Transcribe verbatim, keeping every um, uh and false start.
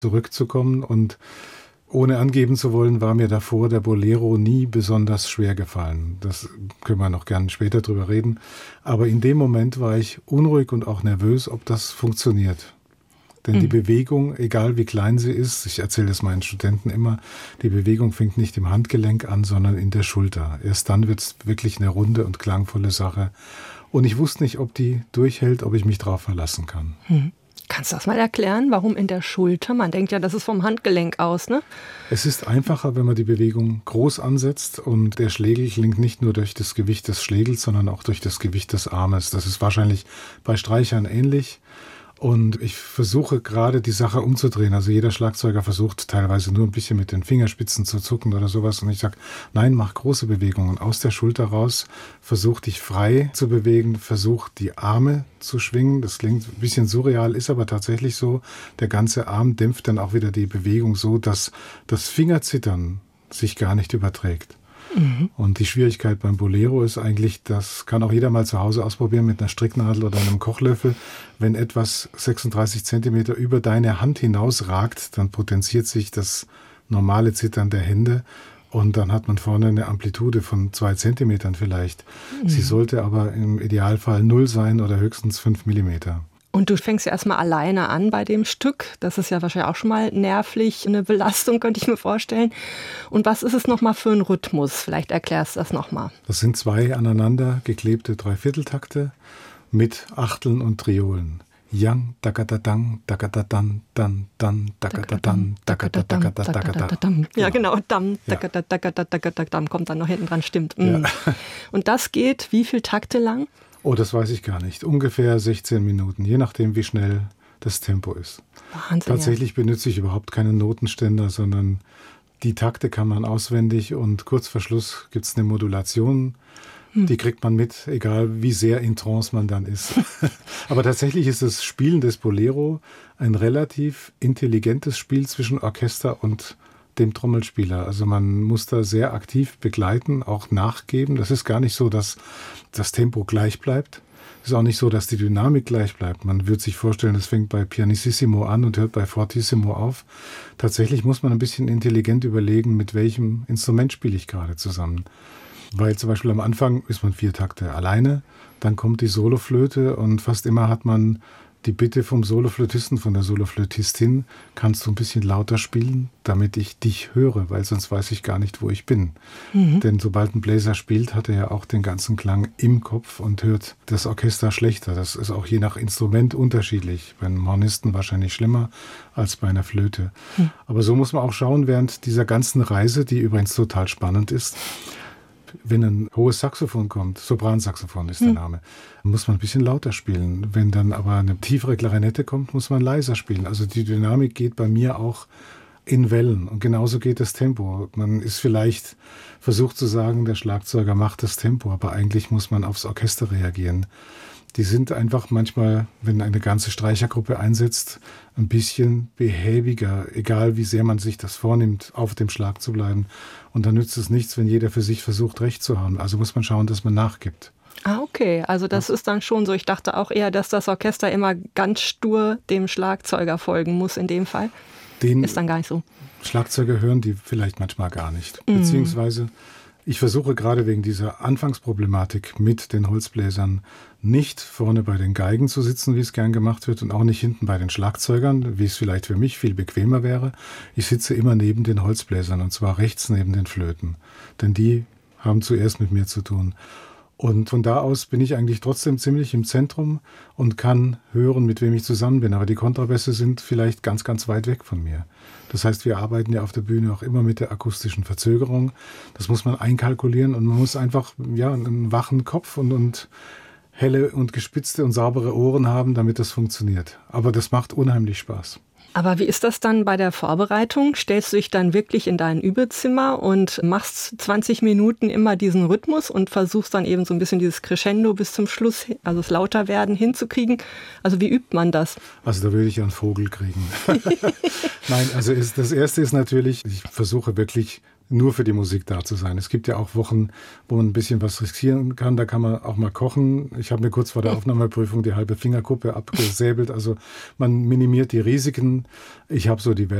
zurückzukommen. Und ohne angeben zu wollen, war mir davor der Bolero nie besonders schwer gefallen. Das können wir noch gerne später drüber reden. Aber in dem Moment war ich unruhig und auch nervös, ob das funktioniert. Denn mhm. die Bewegung, egal wie klein sie ist, ich erzähle das meinen Studenten immer, die Bewegung fängt nicht im Handgelenk an, sondern in der Schulter. Erst dann wird es wirklich eine runde und klangvolle Sache. Und ich wusste nicht, ob die durchhält, ob ich mich drauf verlassen kann. Mhm. Kannst du das mal erklären, warum in der Schulter? Man denkt ja, das ist vom Handgelenk aus, ne? Es ist einfacher, wenn man die Bewegung groß ansetzt und der Schlägel klingt nicht nur durch das Gewicht des Schlägels, sondern auch durch das Gewicht des Armes. Das ist wahrscheinlich bei Streichern ähnlich. Und ich versuche gerade die Sache umzudrehen. Also jeder Schlagzeuger versucht teilweise nur ein bisschen mit den Fingerspitzen zu zucken oder sowas. Und ich sage, nein, mach große Bewegungen. Aus der Schulter raus, versuch dich frei zu bewegen, versuch die Arme zu schwingen. Das klingt ein bisschen surreal, ist aber tatsächlich so. Der ganze Arm dämpft dann auch wieder die Bewegung so, dass das Fingerzittern sich gar nicht überträgt. Mhm. Und die Schwierigkeit beim Bolero ist eigentlich, das kann auch jeder mal zu Hause ausprobieren mit einer Stricknadel oder einem Kochlöffel. Wenn etwas sechsunddreißig Zentimeter über deine Hand hinausragt, dann potenziert sich das normale Zittern der Hände und dann hat man vorne eine Amplitude von zwei Zentimetern vielleicht. Mhm. Sie sollte aber im Idealfall null sein oder höchstens fünf Millimeter. Und du fängst ja erstmal alleine an bei dem Stück. Das ist ja wahrscheinlich auch schon mal nervlich eine Belastung, könnte ich mir vorstellen. Und was ist es nochmal für ein Rhythmus? Vielleicht erklärst du das nochmal. Das sind zwei aneinander geklebte Dreivierteltakte mit Achteln und Triolen. Yang, dakadadang, dakadadan, dan, dan, dakadadan, dakadadam, dakadadam. Ja, genau, dam, dakadadam, kommt dann noch hinten dran, stimmt. Ja. Und das geht wie viele Takte lang? Oh, das weiß ich gar nicht. Ungefähr sechzehn Minuten, je nachdem, wie schnell das Tempo ist. Wahnsinn. Tatsächlich ja. benutze ich überhaupt keinen Notenständer, sondern die Takte kann man auswendig und kurz vor Schluss gibt es eine Modulation. Hm. Die kriegt man mit, egal wie sehr in Trance man dann ist. Aber tatsächlich ist das Spielen des Bolero ein relativ intelligentes Spiel zwischen Orchester und dem Trommelspieler. Also man muss da sehr aktiv begleiten, auch nachgeben. Das ist gar nicht so, dass das Tempo gleich bleibt. Es ist auch nicht so, dass die Dynamik gleich bleibt. Man würde sich vorstellen, das fängt bei Pianissimo an und hört bei Fortissimo auf. Tatsächlich muss man ein bisschen intelligent überlegen, mit welchem Instrument spiele ich gerade zusammen. Weil zum Beispiel am Anfang ist man vier Takte alleine, dann kommt die Soloflöte und fast immer hat man die Bitte vom Soloflötisten, von der Soloflötistin, kannst du ein bisschen lauter spielen, damit ich dich höre, weil sonst weiß ich gar nicht, wo ich bin. Mhm. Denn sobald ein Bläser spielt, hat er ja auch den ganzen Klang im Kopf und hört das Orchester schlechter. Das ist auch je nach Instrument unterschiedlich. Bei einem Hornisten wahrscheinlich schlimmer als bei einer Flöte. Mhm. Aber so muss man auch schauen, während dieser ganzen Reise, die übrigens total spannend ist, wenn ein hohes Saxophon kommt, Sopransaxophon ist der hm. Name, muss man ein bisschen lauter spielen. Wenn dann aber eine tiefere Klarinette kommt, muss man leiser spielen. Also die Dynamik geht bei mir auch in Wellen. Und genauso geht das Tempo. Man ist vielleicht versucht zu sagen, der Schlagzeuger macht das Tempo, aber eigentlich muss man aufs Orchester reagieren. Die sind einfach manchmal, wenn eine ganze Streichergruppe einsetzt, ein bisschen behäbiger, egal wie sehr man sich das vornimmt, auf dem Schlag zu bleiben. Und dann nützt es nichts, wenn jeder für sich versucht, recht zu haben. Also muss man schauen, dass man nachgibt. Ah, okay. Also das ja. ist dann schon so. Ich dachte auch eher, dass das Orchester immer ganz stur dem Schlagzeuger folgen muss in dem Fall. Den ist dann gar nicht so. Schlagzeuger hören die vielleicht manchmal gar nicht. Mm. Beziehungsweise ich versuche gerade wegen dieser Anfangsproblematik mit den Holzbläsern nicht vorne bei den Geigen zu sitzen, wie es gern gemacht wird, und auch nicht hinten bei den Schlagzeugern, wie es vielleicht für mich viel bequemer wäre. Ich sitze immer neben den Holzbläsern, und zwar rechts neben den Flöten, denn die haben zuerst mit mir zu tun. Und von da aus bin ich eigentlich trotzdem ziemlich im Zentrum und kann hören, mit wem ich zusammen bin. Aber die Kontrabässe sind vielleicht ganz, ganz weit weg von mir. Das heißt, wir arbeiten ja auf der Bühne auch immer mit der akustischen Verzögerung. Das muss man einkalkulieren und man muss einfach ja, einen wachen Kopf und, und helle und gespitzte und saubere Ohren haben, damit das funktioniert. Aber das macht unheimlich Spaß. Aber wie ist das dann bei der Vorbereitung? Stellst du dich dann wirklich in dein Übezimmer und machst zwanzig Minuten immer diesen Rhythmus und versuchst dann eben so ein bisschen dieses Crescendo bis zum Schluss, also das Lauterwerden hinzukriegen? Also wie übt man das? Also da würde ich einen Vogel kriegen. Nein, also ist, das Erste ist natürlich, ich versuche wirklich nur für die Musik da zu sein. Es gibt ja auch Wochen, wo man ein bisschen was riskieren kann. Da kann man auch mal kochen. Ich habe mir kurz vor der Aufnahmeprüfung die halbe Fingerkuppe abgesäbelt. Also man minimiert die Risiken. Ich habe so die